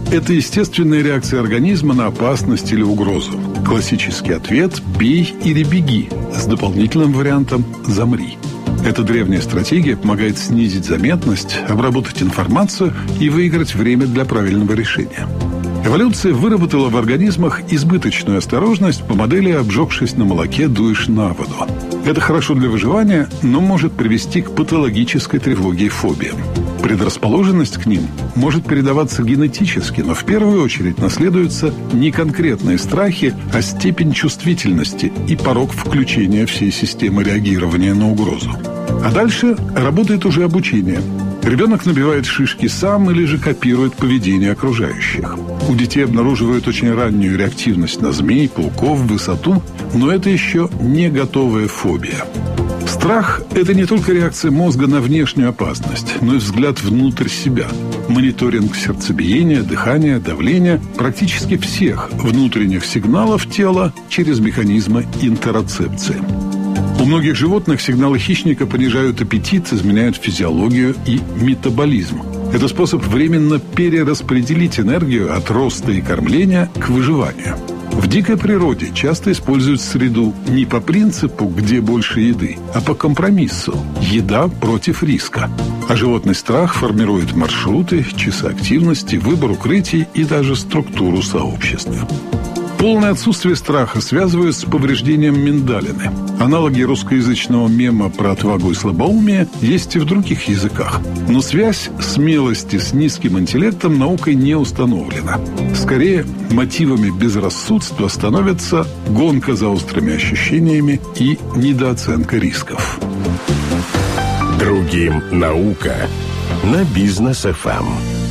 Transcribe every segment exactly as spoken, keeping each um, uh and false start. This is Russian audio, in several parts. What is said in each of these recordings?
Это естественная реакция организма на опасность или угрозу. Классический ответ – пей или беги, с дополнительным вариантом «замри». Эта древняя стратегия помогает снизить заметность, обработать информацию и выиграть время для правильного решения. Эволюция выработала в организмах избыточную осторожность по модели «обжегшись на молоке, дуешь на воду». Это хорошо для выживания, но может привести к патологической тревоге и фобиям. Предрасположенность к ним может передаваться генетически, но в первую очередь наследуются не конкретные страхи, а степень чувствительности и порог включения всей системы реагирования на угрозу. А дальше работает уже обучение. Ребенок набивает шишки сам или же копирует поведение окружающих. У детей обнаруживают очень раннюю реактивность на змей, пауков, высоту, но это еще не готовая фобия. Страх – это не только реакция мозга на внешнюю опасность, но и взгляд внутрь себя. Мониторинг сердцебиения, дыхания, давления практически всех внутренних сигналов тела через механизмы интероцепции. У многих животных сигналы хищника понижают аппетит, изменяют физиологию и метаболизм. Это способ временно перераспределить энергию от роста и кормления к выживанию. В дикой природе часто используют среду не по принципу «где больше еды», а по компромиссу «еда против риска». А животный страх формирует маршруты, часы активности, выбор укрытий и даже структуру сообщества. Полное отсутствие страха связывают с повреждением миндалины. Аналоги русскоязычного мема про отвагу и слабоумие есть и в других языках. Но связь смелости с низким интеллектом наукой не установлена. Скорее, мотивами безрассудства становятся гонка за острыми ощущениями и недооценка рисков. Другим наука на Бизнес эф эм.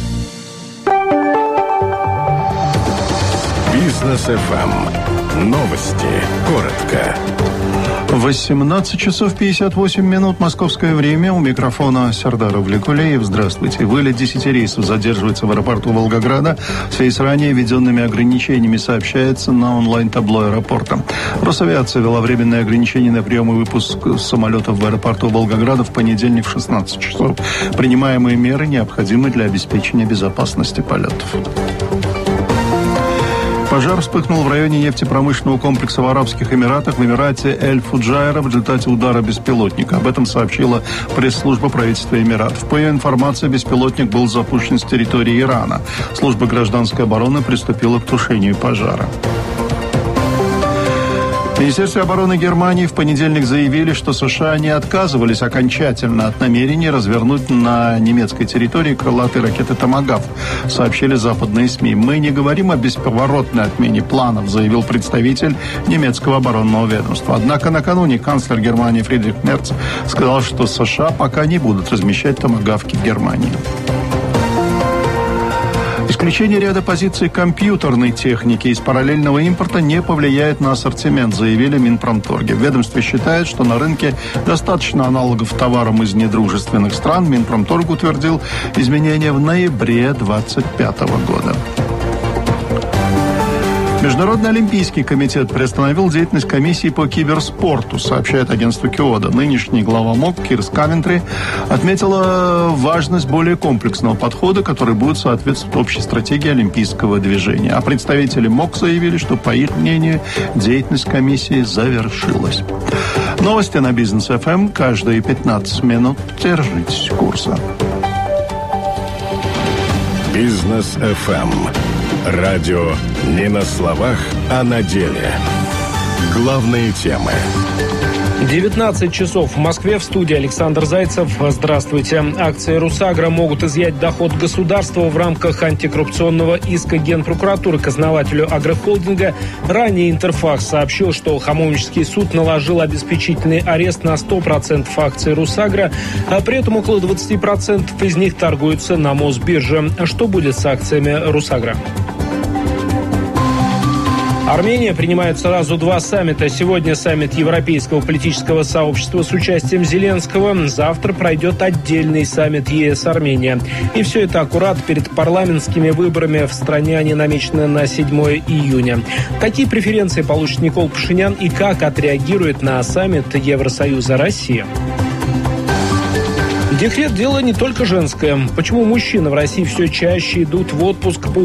Бизнес эф эм. Новости. Коротко. восемнадцать часов пятьдесят восемь минут московское время. У микрофона Сердар Увлекулеев. Здравствуйте. Вылет десяти рейсов задерживается в аэропорту Волгограда. В связи с ранее введенными ограничениями сообщается на онлайн-табло аэропорта. Росавиация ввела временные ограничения на прием и выпуск самолетов в аэропорту Волгограда в понедельник в шестнадцать часов. Принимаемые меры необходимы для обеспечения безопасности полетов. Пожар вспыхнул в районе нефтепромышленного комплекса в Арабских Эмиратах в Эмирате Эль-Фуджайра в результате удара беспилотника. Об этом сообщила пресс-служба правительства Эмиратов. По ее информации, беспилотник был запущен с территории Ирана. Служба гражданской обороны приступила к тушению пожара. В Министерстве обороны Германии в понедельник заявили, что США не отказывались окончательно от намерений развернуть на немецкой территории крылатые ракеты «Томагавк», сообщили западные СМИ. «Мы не говорим о бесповоротной отмене планов», заявил представитель немецкого оборонного ведомства. Однако накануне канцлер Германии Фридрих Мерц сказал, что США пока не будут размещать «Томагавки» в Германии. Исключение ряда позиций компьютерной техники из параллельного импорта не повлияет на ассортимент, заявили Минпромторге. В ведомстве считают, что на рынке достаточно аналогов товарам из недружественных стран. Минпромторг утвердил изменения в ноябре две тысячи двадцать пятого года. Международный олимпийский комитет приостановил деятельность комиссии по киберспорту, сообщает агентство Киода. Нынешний глава МОК Кирс Кавентри отметила важность более комплексного подхода, который будет соответствовать общей стратегии олимпийского движения. А представители МОК заявили, что, по их мнению, деятельность комиссии завершилась. Новости на Бизнес эф эм каждые пятнадцать минут. Держитесь курса. Бизнес эф эм. Радио не на словах, а на деле. Главные темы. девятнадцать часов в Москве. В студии Александр Зайцев. Здравствуйте. Акции «Русагра» могут изъять доход государства в рамках антикоррупционного иска Генпрокуратуры к основателю агрохолдинга. Ранее Интерфакс сообщил, что Хамовнический суд наложил обеспечительный арест на сто процентов акций «Русагра», а при этом около двадцать процентов из них торгуются на Мосбирже. Что будет с акциями «Русагра»? Армения принимает сразу два саммита. Сегодня саммит Европейского политического сообщества с участием Зеленского. Завтра пройдет отдельный саммит ЕС-Армения. И все это аккурат перед парламентскими выборами в стране. Они намечены на седьмое июня. Какие преференции получит Никол Пашинян и как отреагирует на саммит Евросоюза Россия? Декрет – дело не только женское. Почему мужчины в России все чаще идут в отпуск по